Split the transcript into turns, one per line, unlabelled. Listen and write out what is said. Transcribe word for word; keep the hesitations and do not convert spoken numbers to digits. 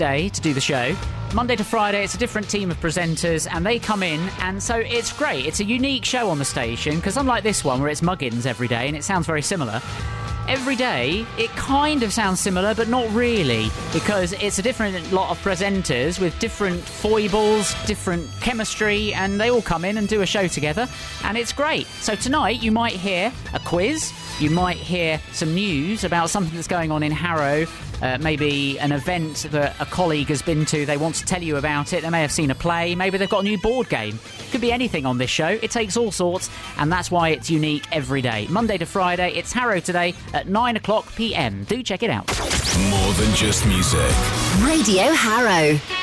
day to do the show. Monday to Friday, it's a different team of presenters, and they come in, and so it's great. It's a unique show on the station, because unlike this one, where it's Muggins every day, and it sounds very similar, every day, it kind of sounds similar, but not really, because it's a different lot of presenters with different foibles, different chemistry, and they all come in and do a show together, and it's great. So tonight, you might hear a quiz, you might hear some news about something that's going on in Harrow, uh, maybe an event that a colleague has been to, they want to tell you about it, they may have seen a play, maybe they've got a new board game. Could be anything on this show. It takes all sorts, and that's why it's unique every day. Monday to Friday, it's Harrow Today at nine o'clock p m. Do check it out.
More than just music.
Radio Harrow.